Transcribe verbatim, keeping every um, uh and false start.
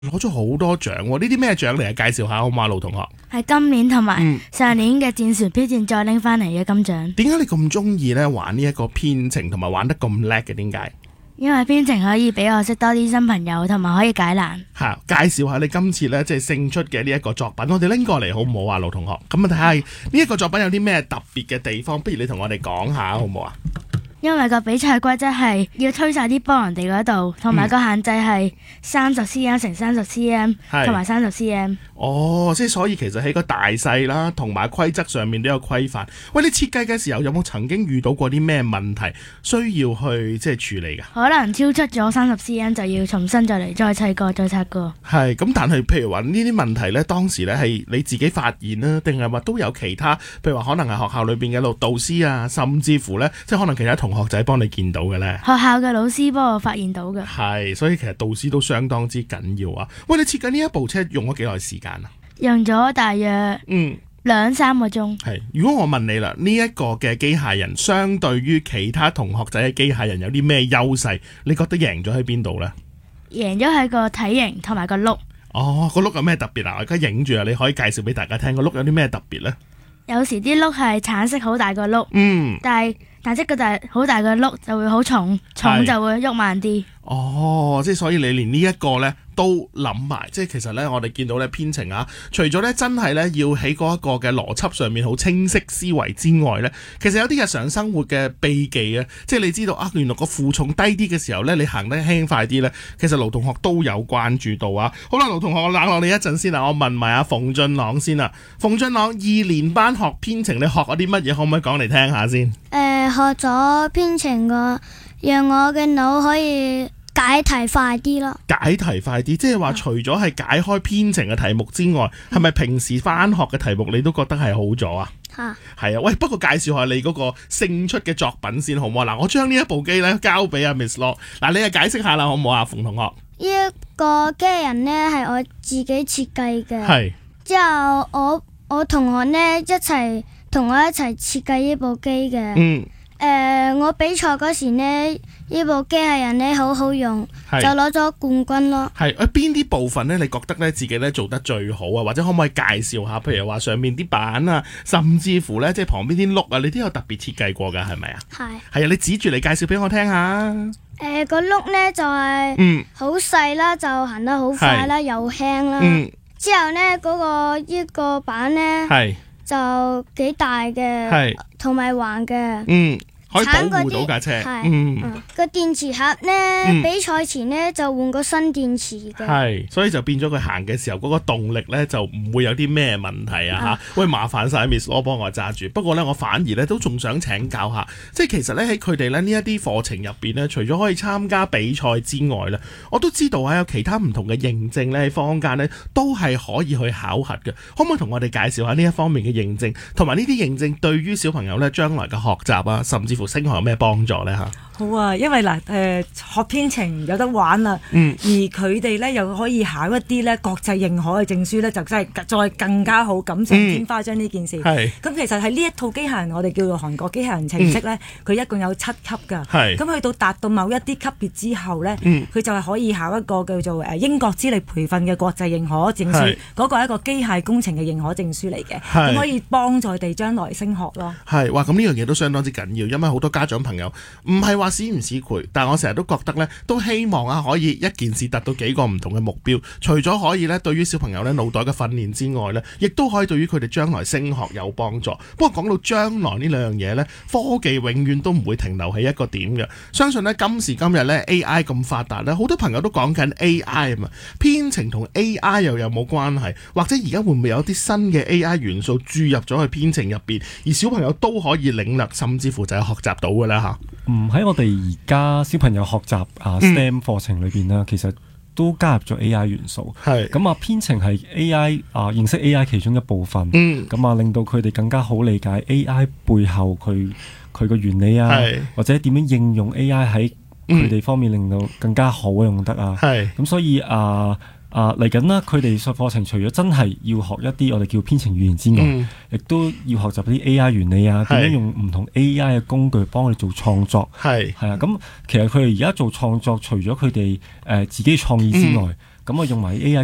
攞咗好多獎喎，呢啲咩獎嚟啊？介紹下好嘛，盧同學。 係今年同埋上年嘅戰船漂戰再拎翻嚟嘅金獎。 點解你咁中意咧玩呢一個編程同埋玩得咁叻嘅？點解？ 因為編程可以俾我識多啲新朋友，同埋可以解難。 嚇，介紹下你今次咧即係勝出嘅呢一個作品，我哋拎過嚟好唔好啊，盧同學？咁啊睇下呢一個作品有啲咩特別嘅地方，不如你同我哋講下好唔好啊？ 因為個比賽規則係要推晒啲波人哋嗰度，同埋個限制係三十 cm 乘三十 cm 同埋三十 cm。 哦，即係所以其實喺個大細啦，同埋規則上面都有規範。喂，你設計嘅時候有冇曾經遇到過啲咩問題需要去即係處理㗎？ 可能超出咗三十 cm 就要重新再嚟再砌過再拆過。 係咁，但係譬如話呢啲問題咧，當時咧係你自己發現啦，定係話都有其他，譬如話可能係學校裏邊嘅導師啊，甚至乎咧即係可能其他同學仔幫你見到嘅咧？ 學校嘅老師幫我發現到嘅。 係，所以其實導師都相當之緊要啊！喂，你設計呢一部車用咗幾耐時間啊？ 用咗大約嗯兩三個鐘。 係，如果我問你啦，呢一個嘅機械人相對於其他同學仔嘅機械人有啲咩優勢？你覺得贏咗喺邊度呢？ 贏咗喺個體型同埋個轆。 哦，個轆有咩特別啊？我而家影住啊，你可以介紹俾大家聽個轆有啲咩特別呢？ 有時啲轆係橙色好大個轆， 嗯， 但係但係個大好大個轆就會好重，重就會喐慢啲。 哦，即係所以你連呢一個呢都諗埋，即係其實呢，我哋見到呢編程啊，除咗呢真係呢要喺嗰一個嘅邏輯上面好清晰思維之外呢，其實有啲日常生活嘅秘技啊，即係你知道啊，原來個負重低啲嘅時候呢，你行得輕快啲呢，其實盧同學都有關注到啊。好啦，盧同學，我冷落你一陣先啦，我問埋阿馮俊朗先啦。馮俊朗，二年班學編程，你學咗啲乜嘢？可唔可以講嚟聽下先？誒、 呃，學咗編程個，讓我嘅腦可以解題快啲咯。 解題快啲，即係話除咗係解開編程嘅題目之外，係咪、嗯、平時翻學嘅題目你都覺得係好咗啊？嚇，係啊！喂，不過介紹下你嗰個勝出嘅作品先好唔好？嗱，我將呢一部機咧交俾阿 Miss Law，嗱，你就解釋下啦，好唔好啊，馮同學？ 呢一個機器人呢係我自己設計嘅，係之後我我同學呢一齊同我一齊設計呢部機嘅。嗯。誒、呃，我比賽嗰時呢，呢部機械人呢好好用，就攞咗冠軍咯。係， 誒邊啲部分呢？你覺得呢自己呢做得最好啊？或者可唔可以介紹下？譬如話上面啲板啊，甚至乎呢，即係旁邊啲轆啊，你都有特別設計過㗎，係咪啊？係。係啊，你指住嚟介紹俾我聽下。誒、 呃，個轆呢就係嗯好細啦，就行得好快啦，又輕啦。嗯。之後呢，嗰、那個呢、這個板呢，係就幾大嘅，係同埋橫嘅。嗯。可以保護到架車，嗯，個電池盒呢，嗯、比賽前呢就換個新電池嘅， 係，所以就變咗佢行嘅時候嗰、嗰個動力呢就唔會有啲咩問題啊吓、啊。喂，麻煩晒 Miss 羅幫我揸住。不過呢，我反而呢都仲想請教下，即係其實呢，喺佢哋呢呢一啲課程入邊呢，除咗可以參加比賽之外呢，我都知道啊有其他唔同嘅認證呢，喺坊間呢都係可以去考核嘅。可唔可以同我哋介紹下呢一方面嘅認證，同埋呢啲認證對於小朋友呢將來嘅學習啊，甚至升學有咩幫助呢？嚇？ 好啊，因為嗱誒、呃、學編程有得玩啦，嗯、而佢哋咧又可以考一啲咧國際認可嘅證書咧，就真係再更加好，錦上添花將呢件事。係、嗯。咁其實喺呢一套機械人，我哋叫做韓國機械人程式咧，佢、嗯、一共有七級㗎。係。咁去到達到某一啲級別之後咧，佢、嗯、就係可以考一個叫做誒英國資歷培訓嘅國際認可證書，嗰、嗰個係一個機械工程嘅認可證書嚟嘅，咁可以幫助地將來升學咯。 係，哇！咁呢樣嘢都相當之緊要，因為好多家長朋友唔係話使唔使攰，但係我成日都覺得咧，都希望啊可以一件事達到幾個唔同嘅目標。除咗可以咧對於小朋友咧腦袋嘅訓練之外咧，亦都可以對於佢哋將來升學有幫助。不過講到將來呢兩樣嘢咧，科技永遠都唔會停留喺一個點嘅。相信咧今時今日咧 A I 咁發達咧，好多朋友都講緊 A I 啊嘛，編程同 A I 又有冇關係？或者而家會唔會有啲新嘅 A I 元素注入咗去編程入邊，而小朋友都可以領略，甚至乎就係學習到嘅咧嚇？ 嗯，喺我哋而家小朋友學習啊 S T E M 課程裏邊咧，嗯、其實都加入咗 A I 元素。係咁啊，編程係 A I 啊認識 A I 其中一部分。嗯，咁啊令到佢哋更加好理解 A I 背後佢佢個原理啊，或者點樣應用 A I 喺佢哋方面令到更加好用得啊。係咁，所以啊。啊嚟緊啦！佢哋上課程除咗真係要學一啲我哋叫編程語言之外，亦、嗯、都要學習啲 A I 原理啊，點樣用唔同 A I 嘅工具幫佢哋做創作。係係啊，咁其實佢哋而家做創作，除咗佢哋誒自己創意之外， 咁啊用埋 A I